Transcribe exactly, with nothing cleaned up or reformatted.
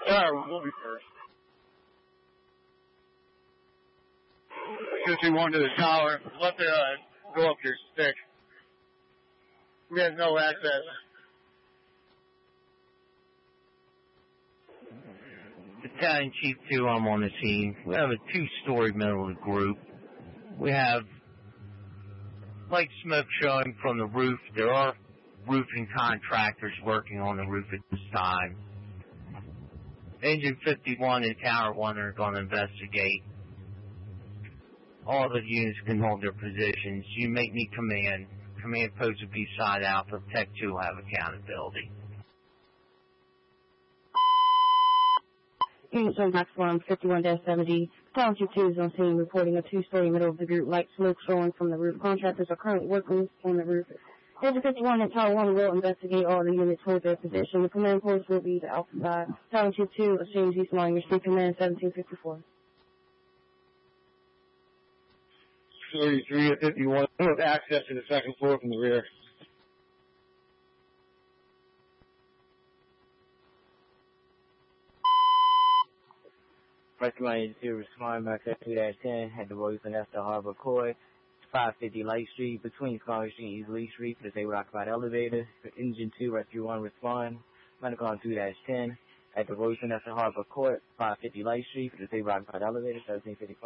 Alright, we'll be first. fifty-one to the tower. Let the, uh, go up your stick. We have no access. Battalion Chief two, I'm on the scene. We have a two-story middle of the group. We have light smoke showing from the roof. There are roofing contractors working on the roof at this time. Engine fifty-one and Tower one are going to investigate. All the units can hold their positions. You make me command. Command post will be side Alpha. Tech two will have accountability. Units on platform fifty-one dash seventy. Township two is on scene reporting a two-story middle of the group light smoke showing from the roof. Contractors are currently working on the roof. Engine fifty-one and Tower one will investigate all the units hold their position. The command post will be the Alpha side. Township two assumes East Line. Your street command seventeen fifty-four. thirty-three to fifty-one. We have access to the second floor from the rear. Rescue Line two respond back at two dash ten at the Roseland after Harbor Court, five fifty Light Street, between Scholar Street and East Lee Street for the disabled occupied elevator. For Engine two, Rescue one respond. Medical on two dash ten at the Roseland after Harbor Court, five fifty Light Street for the disabled occupied elevator, seventeen fifty-five.